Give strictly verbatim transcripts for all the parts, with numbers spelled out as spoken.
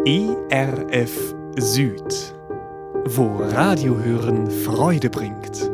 E R F Süd, wo Radiohören Freude bringt.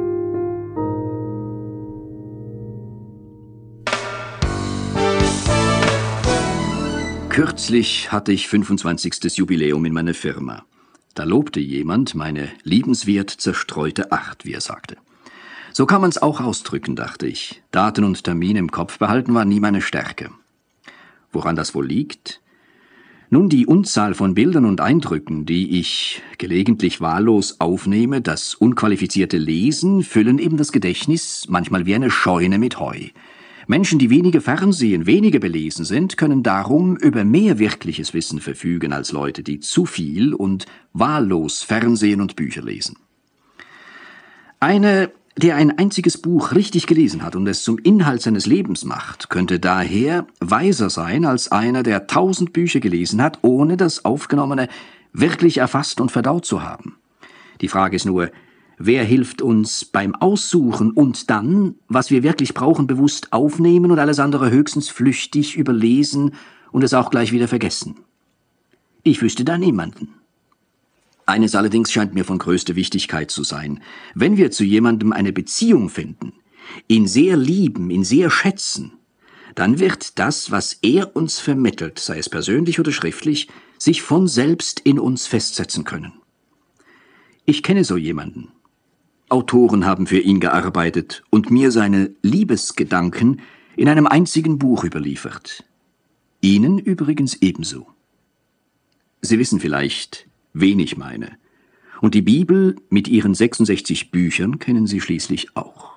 Kürzlich hatte ich fünfundzwanzigstes Jubiläum in meiner Firma. Da lobte jemand meine liebenswert zerstreute Art, wie er sagte. So kann man's auch ausdrücken, dachte ich. Daten und Termine im Kopf behalten war nie meine Stärke. Woran das wohl liegt? Nun, die Unzahl von Bildern und Eindrücken, die ich gelegentlich wahllos aufnehme, das unqualifizierte Lesen, füllen eben das Gedächtnis manchmal wie eine Scheune mit Heu. Menschen, die weniger Fernsehen, weniger belesen sind, können darum über mehr wirkliches Wissen verfügen als Leute, die zu viel und wahllos Fernsehen und Bücher lesen. Eine, der ein einziges Buch richtig gelesen hat und es zum Inhalt seines Lebens macht, könnte daher weiser sein als einer, der tausend Bücher gelesen hat, ohne das Aufgenommene wirklich erfasst und verdaut zu haben. Die Frage ist nur, wer hilft uns beim Aussuchen und dann, was wir wirklich brauchen, bewusst aufnehmen und alles andere höchstens flüchtig überlesen und es auch gleich wieder vergessen? Ich wüsste da niemanden. Eines allerdings scheint mir von größter Wichtigkeit zu sein. Wenn wir zu jemandem eine Beziehung finden, ihn sehr lieben, ihn sehr schätzen, dann wird das, was er uns vermittelt, sei es persönlich oder schriftlich, sich von selbst in uns festsetzen können. Ich kenne so jemanden. Autoren haben für ihn gearbeitet und mir seine Liebesgedanken in einem einzigen Buch überliefert. Ihnen übrigens ebenso. Sie wissen vielleicht, wen ich meine. Und die Bibel mit ihren sechsundsechzig Büchern kennen Sie schließlich auch.